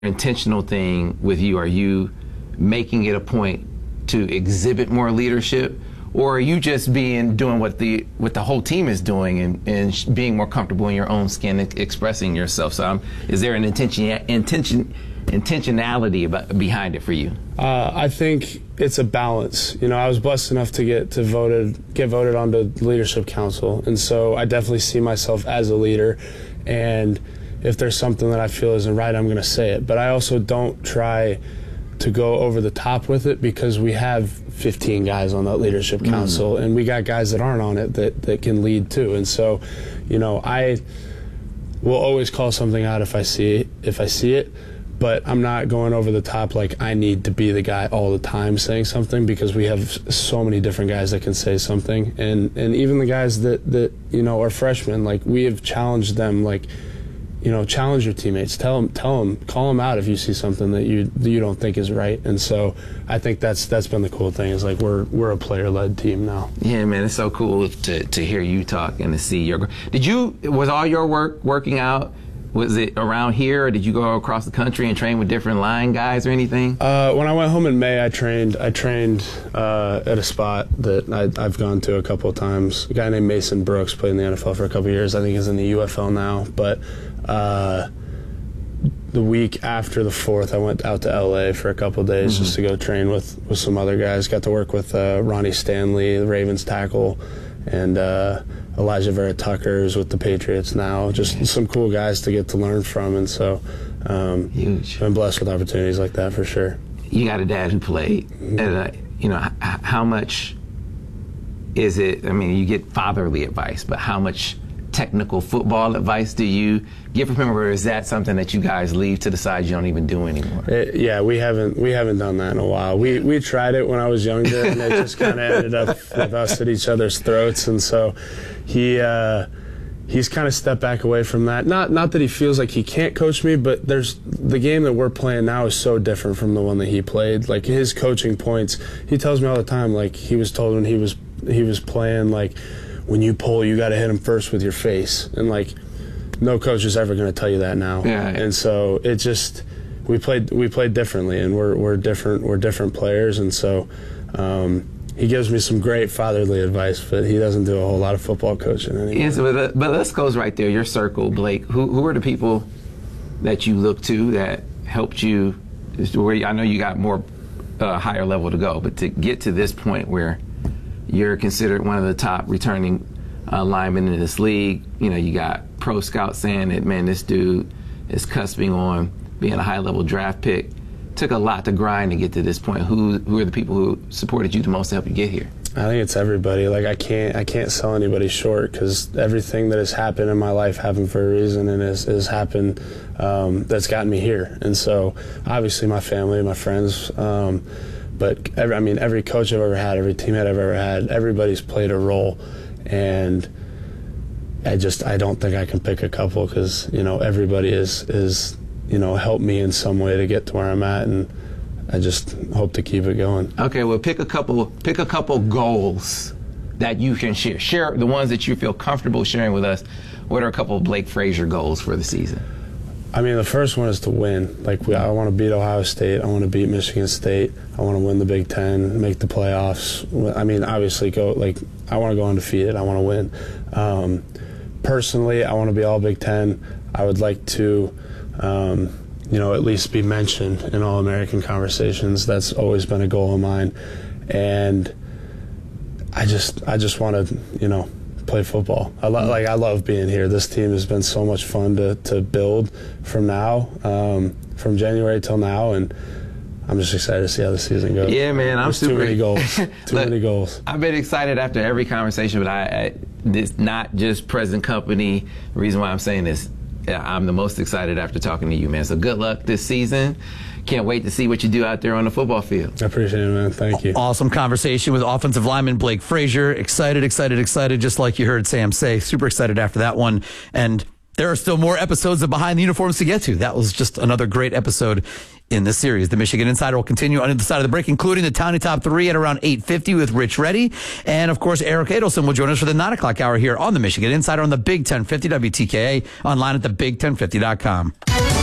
intentional thing with you? Are you making it a point to exhibit more leadership, or are you just doing what the whole team is doing and being more comfortable in your own skin, expressing yourself? So is there an intentionality behind it for you? I think it's a balance. You know, I was blessed enough to get voted onto the Leadership Council, and so I definitely see myself as a leader. And if there's something that I feel isn't right, I'm going to say it. But I also don't try to go over the top with it, because we have 15 guys on that Leadership Council, and we got guys that aren't on it that can lead too. And so, you know, I will always call something out if I see it, but I'm not going over the top like I need to be the guy all the time saying something, because we have so many different guys that can say something. And even the guys that you know are freshmen, like, we have challenged them, like, you know, challenge your teammates. Tell them, call them out if you see something that you don't think is right. And so I think that's been the cool thing, is like we're a player-led team now. Yeah, man, it's so cool to hear you talk and to see was all your working out, was it around here, or did you go across the country and train with different line guys or anything? When I went home in May, I trained at a spot that I've gone to a couple of times. A guy named Mason Brooks played in the NFL for a couple of years. I think he's in the UFL now. But the week after the 4th, I went out to LA for a couple of days just to go train with some other guys. Got to work with Ronnie Stanley, the Ravens tackle, and Elijah Vera Tucker's with the Patriots now. Just some cool guys to get to learn from, and so huge. Been blessed with opportunities like that for sure. You got a dad who played. You know, how much is it? I mean, you get fatherly advice, but how much technical football advice do you give from him, or is that something that you guys leave to the side, you don't even do anymore? Yeah, we haven't done that in a while. We tried it when I was younger, and it just kind of ended up with us at each other's throats. And so he's kind of stepped back away from that. Not that he feels like he can't coach me, but the game that we're playing now is so different from the one that he played. Like, his coaching points, he tells me all the time, like, he was told when he was playing, like, when you pull, you got to hit him first with your face. And, like, no coach is ever going to tell you that now. Yeah. And so it just, we played differently, and we're different players. And so he gives me some great fatherly advice, but he doesn't do a whole lot of football coaching anymore. Yes, but let's go right there. Your circle, Blake. Who are the people that you look to that helped you? I know you got more higher level to go, but to get to this point where you're considered one of the top returning linemen in this league. You know, you got pro scouts saying that, man, this dude is cusping on being a high-level draft pick. Took a lot to grind to get to this point. Who are the people who supported you the most to help you get here? I think it's everybody. Like, I can't sell anybody short, because everything that has happened in my life happened for a reason, and has happened that's gotten me here. And so, obviously, my family, my friends. But every coach I've ever had, every teammate I've ever had, everybody's played a role, and I don't think I can pick a couple, because, you know, everybody is you know, helped me in some way to get to where I'm at, and I just hope to keep it going. Okay, well, pick a couple goals that you can share. Share the ones that you feel comfortable sharing with us. What are a couple of Blake Frazier goals for the season? I mean, the first one is to win. Like, I want to beat Ohio State. I want to beat Michigan State. I want to win the Big Ten, make the playoffs. I mean, obviously, I want to go undefeated. I want to win. Personally, I want to be all Big Ten. I would like to, you know, at least be mentioned in All-American conversations. That's always been a goal of mine. And I just want to, you know, play football. I love being here. This team has been so much fun to build from from January till now, and I'm just excited to see how the season goes. Yeah, man, I'm super. Too many goals. Many goals. I've been excited after every conversation, but it's not just present company. The reason why I'm saying this, I'm the most excited after talking to you, man. So good luck this season. Can't wait to see what you do out there on the football field. I appreciate it, man. Thank you. Awesome conversation with offensive lineman Blake Frazier. Excited, just like you heard Sam say. Super excited after that one. And there are still more episodes of Behind the Uniforms to get to. That was just another great episode in this series. The Michigan Insider will continue on the other side of the break, including the Townie Top 3 at around 8:50 with Rich Reddy. And, of course, Eric Adelson will join us for the 9 o'clock hour here on the Michigan Insider on the Big 1050 WTKA, online at thebig1050.com.